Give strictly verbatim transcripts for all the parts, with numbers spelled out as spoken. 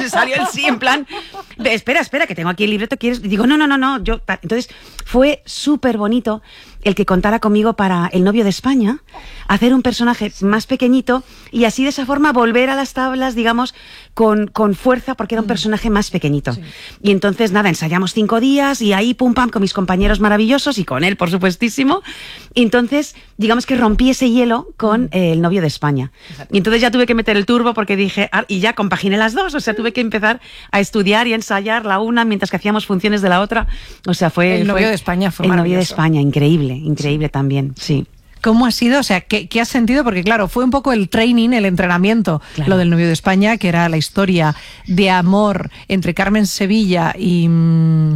le salió el sí en plan, espera, espera, que tengo aquí el libreto, ¿quieres? Y digo, no, no, no, no. Yo, entonces fue súper bonito el que contara conmigo para El novio de España, hacer un personaje más pequeñito y así de esa forma volver a las tablas, digamos, con, con fuerza, porque era un personaje más pequeñito. Sí. Y entonces, nada, ensayamos cinco días y ahí, pum, pam, con mis compañeros maravillosos y con él, por supuestísimo. Y entonces, digamos que rompí ese hielo con eh, El novio de España. Exacto. Y entonces ya tuve que meter el turbo porque dije, ah, y ya compaginé las dos, o sea, tuve que empezar a estudiar y a ensayar la una mientras que hacíamos funciones de la otra. O sea, fue... El novio fue, de España fue El maravilloso. novio de España, increíble, increíble sí. también, sí. ¿Cómo ha sido? O sea, ¿qué, qué has sentido? Porque claro, fue un poco el training, el entrenamiento, claro. lo del novio de España, que era la historia de amor entre Carmen Sevilla y... Mmm,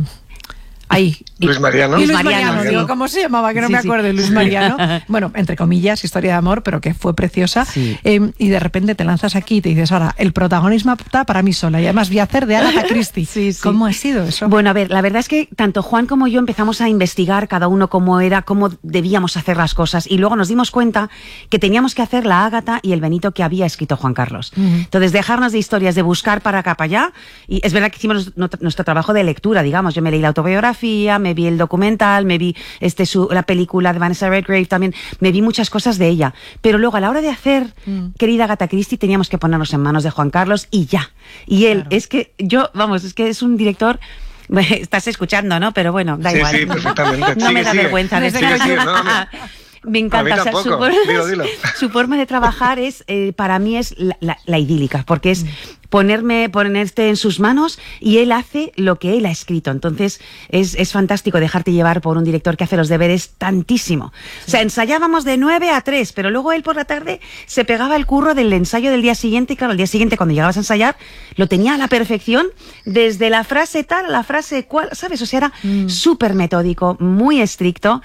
ahí. Luis Mariano. Y Luis Luis Mariano, Mariano digo, sí. ¿cómo se llamaba? Que no sí, me sí. acuerdo, Luis Mariano. Bueno, entre comillas, historia de amor, pero que fue preciosa. Sí. Eh, y de repente te lanzas aquí y te dices, ahora, el protagonismo está para mí sola. Y además voy a hacer de Agatha Christie. Sí, sí. ¿Cómo ha sido eso? Bueno, a ver, la verdad es que tanto Juan como yo empezamos a investigar cada uno cómo era, cómo debíamos hacer las cosas. Y luego nos dimos cuenta que teníamos que hacer la Ágata y el Benito que había escrito Juan Carlos. Uh-huh. Entonces, dejarnos de historias, de buscar para acá, para allá. Y es verdad que hicimos nuestro trabajo de lectura, digamos. Yo me leí la autobiografía, me vi el documental, me vi este su, la película de Vanessa Redgrave también, me vi muchas cosas de ella, pero luego a la hora de hacer mm. querida Agatha Christie teníamos que ponernos en manos de Juan Carlos y ya, y él, claro. es que yo, vamos, es que es un director. Estás escuchando, ¿no? Pero bueno, da sí, igual. Sí, perfectamente. No sigue, me da sigue. vergüenza de sigue, sigue, no, no. Me encanta. A mí o sea, su, forma, dilo, dilo. su forma de trabajar es, eh, para mí es la, la, la idílica, porque es ponerme, ponerte en sus manos y él hace lo que él ha escrito. Entonces es, es fantástico dejarte llevar por un director que hace los deberes tantísimo. Sí. O sea, ensayábamos de nueve a tres, pero luego él por la tarde se pegaba el curro del ensayo del día siguiente y claro, el día siguiente cuando llegabas a ensayar lo tenía a la perfección, desde la frase tal a la frase cual, ¿sabes? O sea, era mm. súper metódico, muy estricto.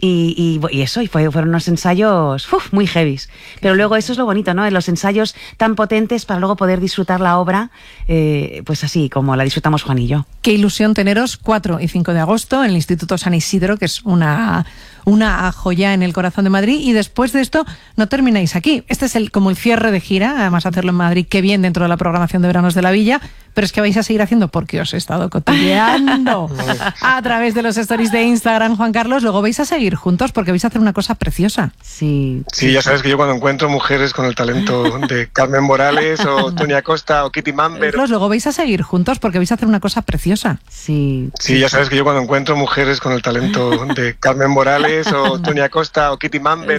Y, y, y eso, y fue, fueron unos ensayos uf, muy heavies. Pero luego eso es lo bonito, ¿no? Los ensayos tan potentes para luego poder disfrutar la obra, eh, pues así como la disfrutamos Juan y yo. Qué ilusión teneros cuatro y cinco de agosto en el Instituto San Isidro, que es una, una joya en el corazón de Madrid. Y después de esto no termináis aquí. Este es el como el cierre de gira, además hacerlo en Madrid, qué bien dentro de la programación de Veranos de la Villa. Pero es que vais a seguir haciendo porque os he estado cotilleando a través de los stories de Instagram, Juan Carlos. Luego vais a seguir juntos porque vais a hacer una cosa preciosa. Sí. Sí, ya sabes que yo cuando encuentro mujeres con el talento de Carmen Morales o Tony Acosta o Kitty Mamber... Luego vais a seguir juntos porque vais a hacer una cosa preciosa. Sí. Sí, ya sabes que yo cuando encuentro mujeres con el talento de Carmen Morales o Tony Acosta o Kitty Mamber...